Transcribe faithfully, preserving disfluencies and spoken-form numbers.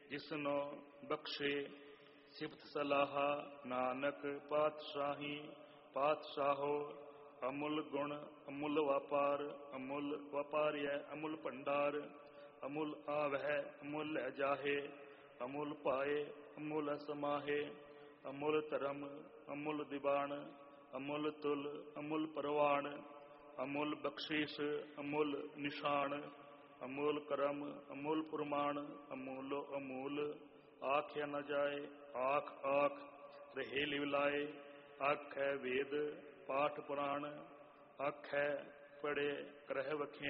ਜਿਸਨੋ ਬਖਸ਼ੇ ਸਿਫਤ ਸਲਾਹਾ ਨਾਨਕ ਪਾਤਸ਼ਾਹੀ। ਪਾਤਸ਼ਾਹੋ ਅਮੁੱਲ ਗੁਣ ਅਮੁੱਲ ਵਪਾਰ ਅਮੁੱਲ ਵਪਾਰੀਐ ਅਮੁੱਲ ਭੰਡਾਰ। ਅਮੁੱਲ ਆਵਹਿ ਅਮੁੱਲ ਲੈ ਜਾਹੇ ਅਮੁੱਲ ਪਾਏ ਅਮੁੱਲ ਸਮਾਹੇ। ਅਮੁੱਲ ਧਰਮ ਅਮੁੱਲ ਦੀਵਾਨ ਅਮੁੱਲ ਤੁਲ ਅਮੁੱਲ ਪਰਵਾਨ। ਅਮੁੱਲ ਬਖਸ਼ਿਸ਼ ਅਮੁੱਲ ਨਿਸ਼ਾਨ ਅਮੁੱਲ ਕਰਮ ਅਮੁੱਲ ਪ੍ਰਮਾਣ। ਅਮੁੱਲੋ ਅਮੂਲ ਆਖਿਆ ਨ ਜਾਏ ਆਖ ਆਖ ਰਹੇ ਲਿਵਲਾਏ। ਆਖੈ ਵੇਦ ਪਾਠ ਪੁਰਾਣ ਆਖੈ ਪੜੇ ਕਰਹਿ ਵਖਿਆ।